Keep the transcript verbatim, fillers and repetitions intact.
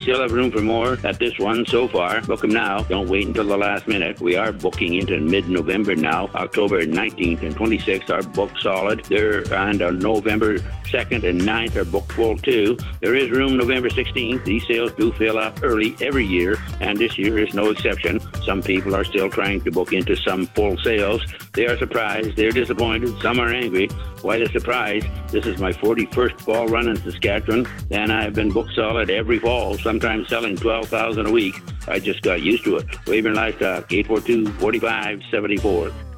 still have room for more at this one so far. Book them now. Don't wait until the last minute. We are booking into mid-November now. October nineteenth and twenty-sixth are booked solid. There and on November second and ninth are booked full too. There is room November sixteenth. These sales do fill up early every year, and this year is no exception. Some people are still trying to book into some full sales. They are surprised. They're disappointed. Some are angry. Why the surprise? This is my forty-first fall run in Saskatchewan, and I've been booked solid every fall, sometimes selling twelve thousand a week. I just got used to it. Weyburn Livestock, eight four two, four five seven four.